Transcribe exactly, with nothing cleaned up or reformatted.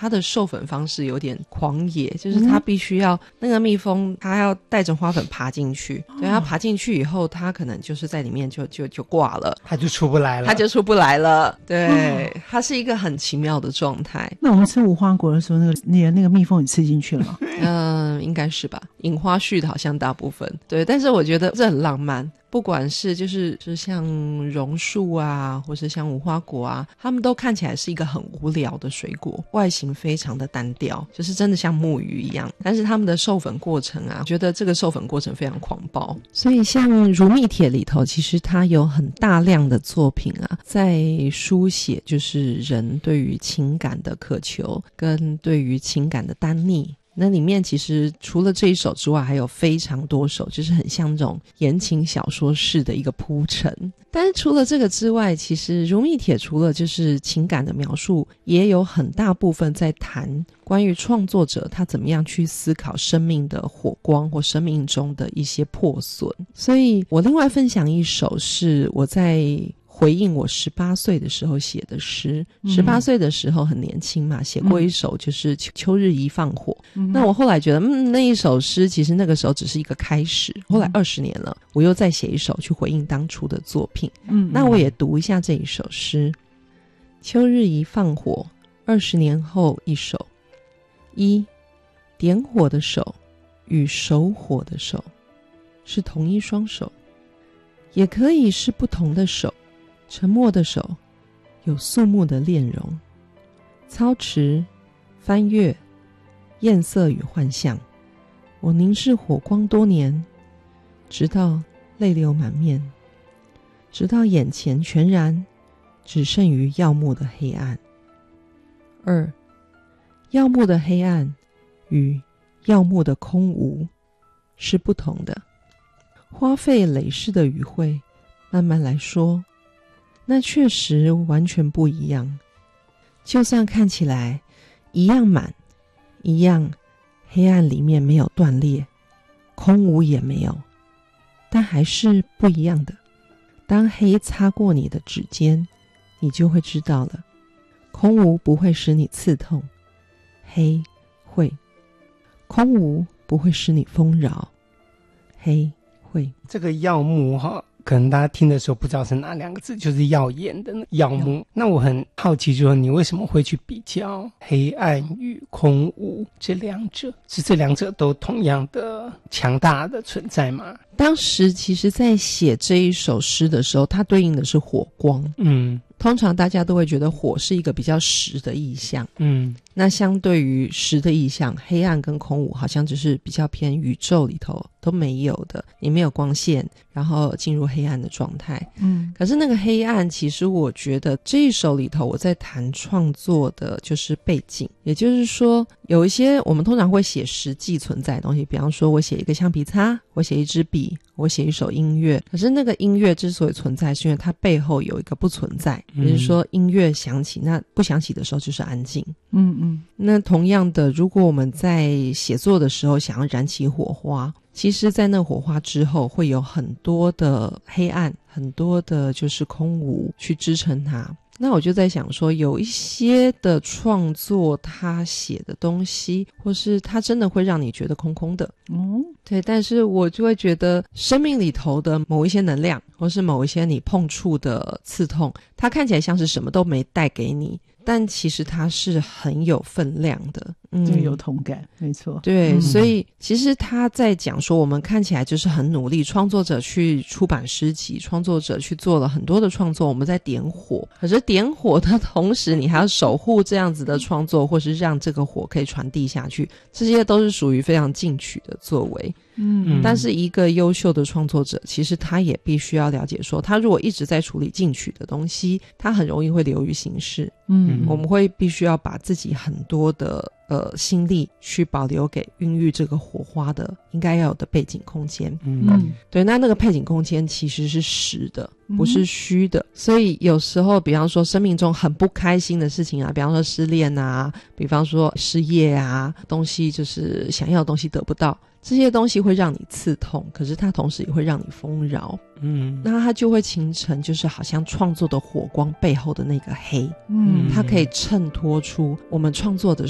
它的授粉方式有点狂野，就是它必须要、嗯、那个蜜蜂它要带着花粉爬进去、哦、对，它爬进去以后它可能就是在里面就就就挂了，它就出不来了， 它就出不来了，对、哦、它是一个很奇妙的状态。 那我们吃无花果的时候那个那个那个蜜蜂也吃进去了吗？ 嗯、呃，应该是吧，引花絮的好像大部分，对，但是我觉得这很浪漫，不管是就是就是像榕树啊，或是像无花果啊，它们都看起来是一个很无聊的水果，外形非常的单调，就是真的像木鱼一样，但是它们的授粉过程啊，我觉得这个授粉过程非常狂暴。所以像如蜜帖里头，其实它有很大量的作品啊，在书写就是人对于情感的渴求跟对于情感的单逆。那里面其实除了这一首之外还有非常多首，就是很像这种言情小说式的一个铺陈。但是除了这个之外，其实如蜜帖除了就是情感的描述，也有很大部分在谈关于创作者他怎么样去思考生命的火光或生命中的一些破损。所以我另外分享一首是我在回应我十八岁的时候写的诗。十八岁的时候很年轻嘛，写过一首就是秋日一放火、嗯、那我后来觉得嗯，那一首诗其实那个时候只是一个开始，后来二十年了、嗯、我又再写一首去回应当初的作品。嗯，那我也读一下这一首诗。秋日一放火，二十年后一首。一，点火的手与守火的手是同一双手，也可以是不同的手。沉默的手有肃穆的恋容，操持翻阅艳色与幻象。我凝视火光多年，直到泪流满面，直到眼前全然只剩于耀目的黑暗。二，耀目的黑暗与耀目的空无是不同的。花费累世的语汇慢慢来说，那确实完全不一样。就算看起来一样满，一样黑暗里面没有断裂，空无也没有，但还是不一样的。当黑擦过你的指尖，你就会知道了，空无不会使你刺痛，黑会。空无不会使你丰饶，黑会。 这个耀目哈，可能大家听的时候不知道是哪两个字，就是耀眼的耀目。那我很好奇，就是你为什么会去比较黑暗与空无这两者？是这两者都同样的强大的存在吗？ 当时其实在写这一首诗的时候，它对应的是火光。嗯，通常大家都会觉得火是一个比较实的意象。嗯，那相对于实的意象，黑暗跟空无好像只是比较偏宇宙里头都没有的，你没有光线，然后进入黑暗的状态。嗯，可是那个黑暗，其实我觉得这一首里头我在谈创作的就是背景，也就是说有一些我们通常会写实际存在的东西，比方说我写一个橡皮擦，我写一支笔，我写一首音乐。可是那个音乐之所以存在，是因为它背后有一个不存在，也就是说音乐响起，那不响起的时候就是安静。嗯嗯。那同样的，如果我们在写作的时候想要燃起火花，其实在那火花之后会有很多的黑暗，很多的就是空无去支撑它。那我就在想说，有一些的创作他写的东西，或是他真的会让你觉得空空的。嗯，对，但是我就会觉得生命里头的某一些能量，或是某一些你碰触的刺痛，它看起来像是什么都没带给你，但其实它是很有分量的。 嗯，这个有同感，没错。 对、 嗯、 所以其实他在讲说，我们看起来就是很努力，创作者去出版诗集，创作者去做了很多的创作，我们在点火，可是点火的同时你还要守护这样子的创作，或是让这个火可以传递下去，这些都是属于非常进取的作为。嗯，但是一个优秀的创作者，其实他也必须要了解说，他如果一直在处理进取的东西，他很容易会流于形式。嗯，我们会必须要把自己很多的呃心力去保留给孕育这个火花的应该要有的背景空间。嗯，对，那那个背景空间其实是实的，不是虚的。所以有时候比方说生命中很不开心的事情啊，比方说失恋啊，比方说失业啊，东西就是想要的东西得不到，这些东西会让你刺痛，可是它同时也会让你丰饶。嗯，那它就会形成就是好像创作的火光背后的那个黑。嗯，它可以衬托出我们创作的